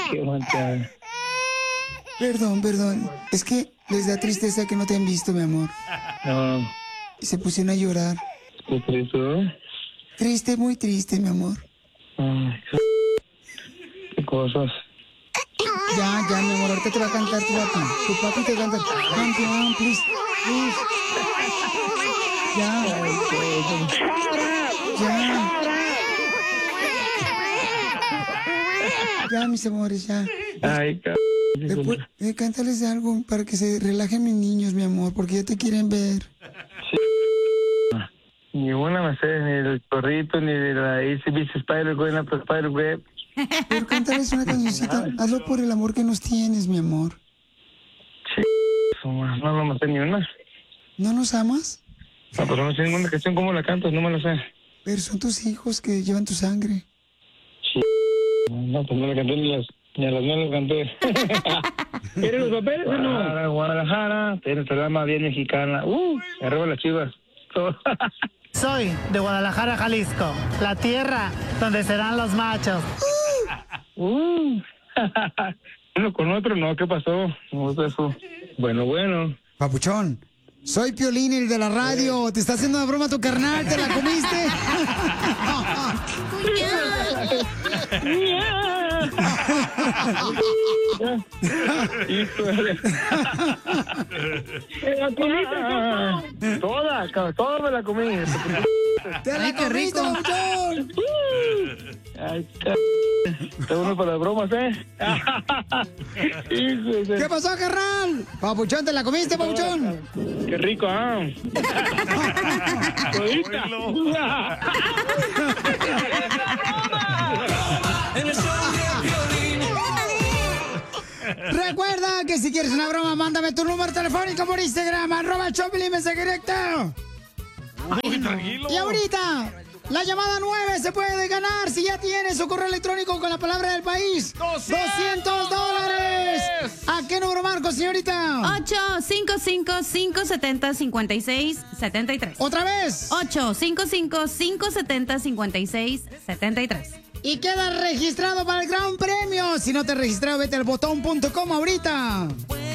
Qué manchada. Perdón. Es que les da tristeza que no te han visto, mi amor. No. Y se pusieron a llorar. ¿Qué triste? Triste, muy triste, mi amor. Ay, qué cosas. Ya, mi amor, ahorita te va a cantar tu papi. Tu papi te canta. Campeón, please. Ya. Ya, mis amores, ya. Ay, Cántales algo para que se relajen mis niños, mi amor, porque ya te quieren ver. Sí. Ni una me sé, ni del perrito, ni de la ACDC Spider-Web, la Spider-Web. Pero cántales una cancioncita. Hazlo por el amor que nos tienes, mi amor. Sí, no me sé ni una. ¿No nos amas? No, pero no sé ninguna canción. ¿Cómo la cantas? No me la sé. Pero son tus hijos que llevan tu sangre. Sí. No, pues no la canté ni a las manos canté. ¿Quieres los papeles o no? Guadalajara, tienes el alma bien mexicana. Arriba las Chivas. Soy de Guadalajara, Jalisco, la tierra donde serán los machos. Uno con otro, no, ¿qué pasó? No es eso. Bueno. Papuchón, soy Piolín, el de la radio. Te está haciendo una broma tu carnal, ¿te la comiste? Toda me la comí. ¡Te la comiste, Papuchón! Ay, está uno para las bromas, ¿eh? ¿Qué pasó, carnal? Papuchón, ¿te la comiste, Papuchón? Qué rico, ¿ah? Recuerda que si quieres una broma, mándame tu número telefónico por Instagram, @Choplin, mensaje directo. Uy, tranquilo. Y ahorita, la llamada 9 se puede ganar si ya tienes su correo electrónico con la palabra del país. $200. ¿A qué número marco, señorita? 855-570-5673. ¿Otra vez? 855-570-5673. Y queda registrado para el gran premio. Si no te has registrado, vete al botón.com ahorita.